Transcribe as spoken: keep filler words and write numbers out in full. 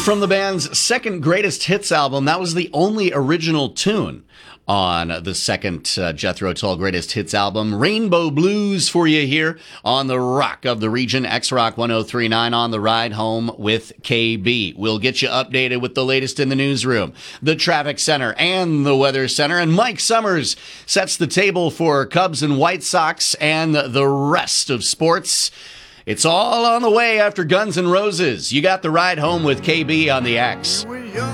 From the band's second greatest hits album, that was the only original tune on the second uh, Jethro Tull greatest hits album, Rainbow Blues, for you here on the Rock of the Region, X-Rock one oh three point nine on the ride home with K B. We'll get you updated with the latest in the newsroom, the traffic center, and the weather center. And Mike Summers sets the table for Cubs and White Sox and the rest of sports. It's all on the way after Guns N' Roses. You got the ride home with K B on the X.